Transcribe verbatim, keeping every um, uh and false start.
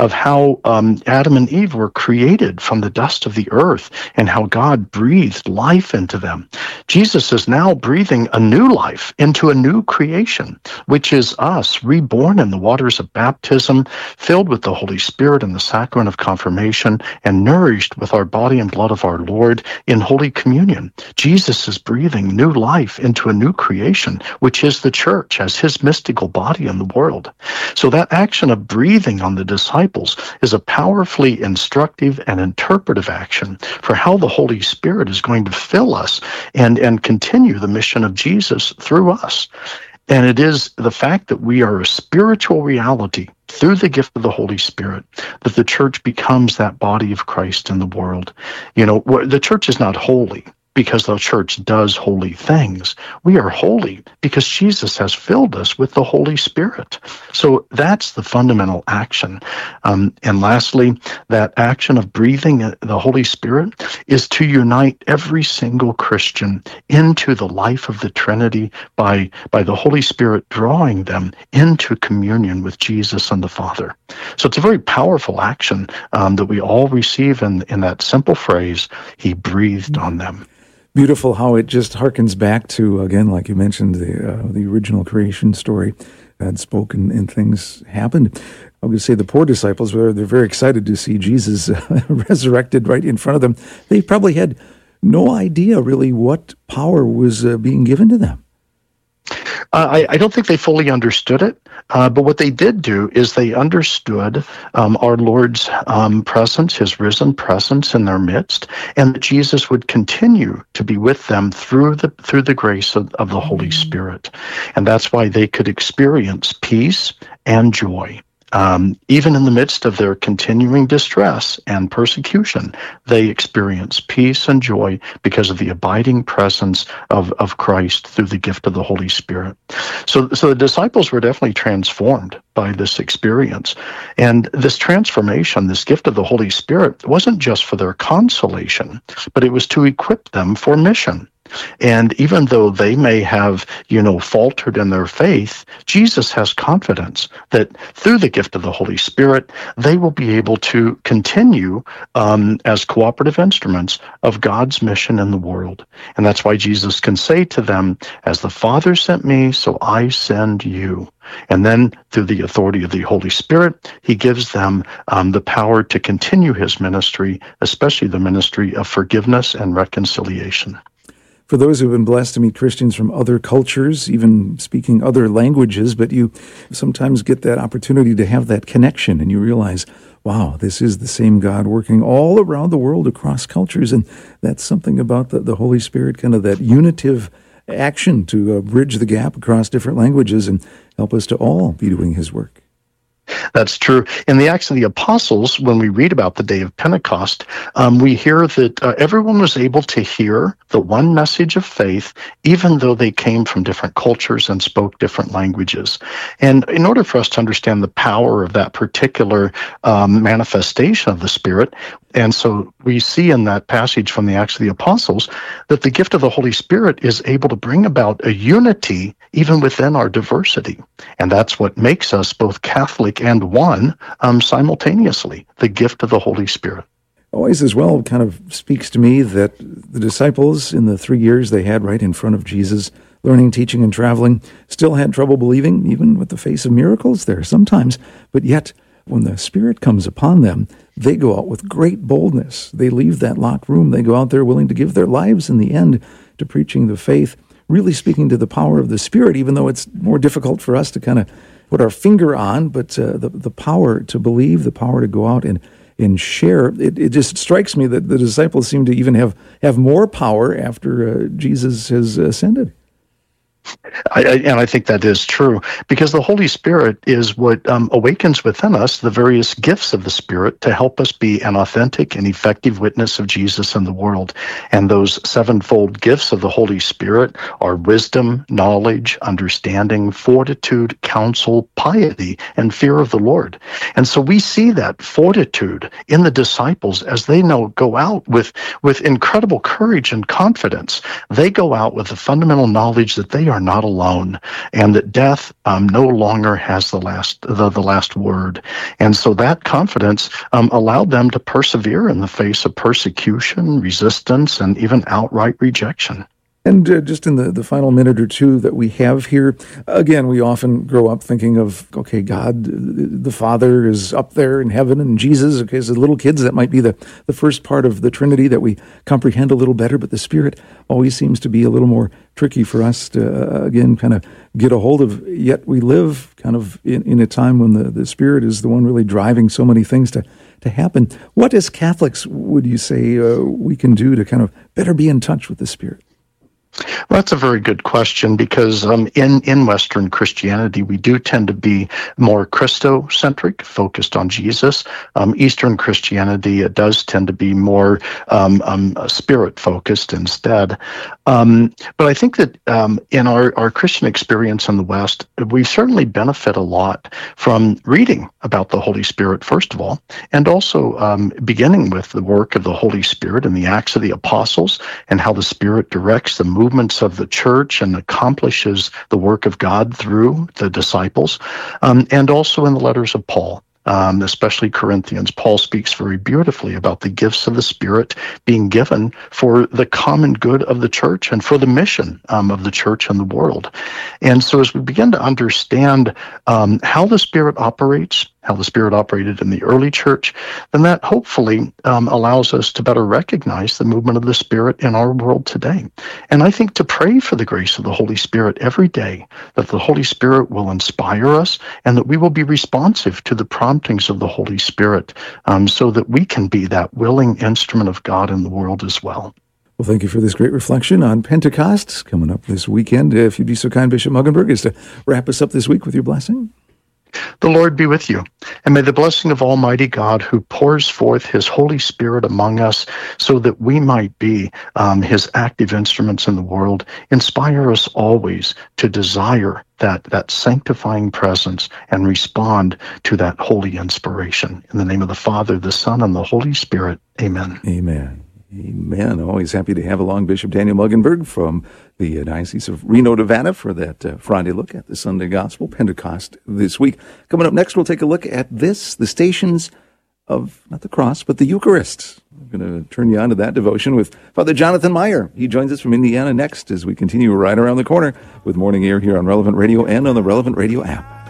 of how um, Adam and Eve were created from the dust of the earth and how God breathed life into them. Jesus is now breathing a new life into a new creation, which is us, reborn in the waters of baptism, filled with the Holy Spirit in the sacrament of confirmation, and nourished with our body and blood of our Lord in Holy Communion. Jesus is breathing new life into a new creation, which is the church as his mystical body in the world. So that action of breathing on the disciples is a powerfully instructive and interpretive action for how the Holy Spirit is going to fill us and, and continue the mission of Jesus through us. And it is the fact that we are a spiritual reality through the gift of the Holy Spirit that the church becomes that body of Christ in the world. You know, the church is not holy because the church does holy things. We are holy because Jesus has filled us with the Holy Spirit. So that's the fundamental action. Um, and lastly, that action of breathing the Holy Spirit is to unite every single Christian into the life of the Trinity by, by the Holy Spirit drawing them into communion with Jesus and the Father. So it's a very powerful action um, that we all receive in, in that simple phrase, he breathed on them. Beautiful how it just harkens back to, again, like you mentioned, the uh, the original creation story. God spoke and, and things happened. I would say the poor disciples, were they're very excited to see Jesus uh, resurrected right in front of them. They probably had no idea really what power was uh, being given to them. Uh, I, I don't think they fully understood it, uh, but what they did do is they understood um, our Lord's um, presence, his risen presence in their midst, and that Jesus would continue to be with them through the through the grace of, of the Holy Spirit. And that's why they could experience peace and joy. Um, even in the midst of their continuing distress and persecution, they experience peace and joy because of the abiding presence of, of Christ through the gift of the Holy Spirit. So, so the disciples were definitely transformed by this experience. And this transformation, this gift of the Holy Spirit, wasn't just for their consolation, but it was to equip them for mission. And even though they may have, you know, faltered in their faith, Jesus has confidence that through the gift of the Holy Spirit, they will be able to continue um, as cooperative instruments of God's mission in the world. And that's why Jesus can say to them, as the Father sent me, so I send you. And then through the authority of the Holy Spirit, he gives them um, the power to continue his ministry, especially the ministry of forgiveness and reconciliation. For those who have been blessed to meet Christians from other cultures, even speaking other languages, but you sometimes get that opportunity to have that connection and you realize, wow, this is the same God working all around the world across cultures. And that's something about the, the Holy Spirit, kind of that unitive action to uh, bridge the gap across different languages and help us to all be doing his work. That's true. In the Acts of the Apostles, when we read about the day of Pentecost, um, we hear that uh, everyone was able to hear the one message of faith, even though they came from different cultures and spoke different languages. And in order for us to understand the power of that particular um, manifestation of the Spirit, and so we see in that passage from the Acts of the Apostles that the gift of the Holy Spirit is able to bring about a unity even within our diversity. And that's what makes us both Catholic and one um, simultaneously, the gift of the Holy Spirit. Always as well kind of speaks to me that the disciples in the three years they had right in front of Jesus, learning, teaching, and traveling, still had trouble believing, even with the face of miracles there sometimes, but yet when the Spirit comes upon them, they go out with great boldness. They leave that locked room. They go out there willing to give their lives in the end to preaching the faith, really speaking to the power of the Spirit, even though it's more difficult for us to kind of put our finger on, but uh, the, the power to believe, the power to go out and, and share. It, it just strikes me that the disciples seem to even have, have more power after uh, Jesus has ascended. I, I, and I think that is true, because the Holy Spirit is what um, awakens within us the various gifts of the Spirit to help us be an authentic and effective witness of Jesus in the world. And those sevenfold gifts of the Holy Spirit are wisdom, knowledge, understanding, fortitude, counsel, piety, and fear of the Lord. And so we see that fortitude in the disciples as they know go out with, with incredible courage and confidence. They go out with the fundamental knowledge that they are are not alone, and that death um, no longer has the last the, the last word. And so that confidence um, allowed them to persevere in the face of persecution, resistance, and even outright rejection. And uh, just in the, the final minute or two that we have here, again, we often grow up thinking of, okay, God, the Father is up there in heaven, and Jesus, okay, as little kids, that might be the, the first part of the Trinity that we comprehend a little better, but the Spirit always seems to be a little more tricky for us to, uh, again, kind of get a hold of. Yet we live kind of in, in a time when the, the Spirit is the one really driving so many things to, to happen. What, as Catholics, would you say uh, we can do to kind of better be in touch with the Spirit? Well, that's a very good question, because um, in, in Western Christianity, we do tend to be more Christocentric, focused on Jesus. Um, Eastern Christianity, it does tend to be more um, um, spirit-focused instead. Um, but I think that um, in our, our Christian experience in the West, we certainly benefit a lot from reading about the Holy Spirit, first of all, and also um, beginning with the work of the Holy Spirit and the Acts of the Apostles, and how the Spirit directs the movements of the church and accomplishes the work of God through the disciples, um, and also in the letters of Paul. Um, especially Corinthians, Paul speaks very beautifully about the gifts of the Spirit being given for the common good of the church and for the mission um, of the church and the world. And so as we begin to understand um, how the Spirit operates, how the Spirit operated in the early church, then that hopefully um, allows us to better recognize the movement of the Spirit in our world today. And I think to pray for the grace of the Holy Spirit every day, that the Holy Spirit will inspire us and that we will be responsive to the promptings of the Holy Spirit, um, so that we can be that willing instrument of God in the world as well. Well, thank you for this great reflection on Pentecost coming up this weekend. If you'd be so kind, Bishop Muggenberg, is to wrap us up this week with your blessing. The Lord be with you, and may the blessing of Almighty God, who pours forth his Holy Spirit among us so that we might be um, his active instruments in the world, inspire us always to desire that, that sanctifying presence and respond to that holy inspiration. In the name of the Father, the Son, and the Holy Spirit, amen. Amen. Amen. Always happy to have along Bishop Daniel Muggenberg from the Diocese of Reno, Nevada, for that uh, Friday look at the Sunday Gospel, Pentecost this week. Coming up next, we'll take a look at this, the Stations of, not the Cross, but the Eucharist. I'm going to turn you on to that devotion with Father Jonathan Meyer. He joins us from Indiana next as we continue right around the corner with Morning Air here on Relevant Radio and on the Relevant Radio app.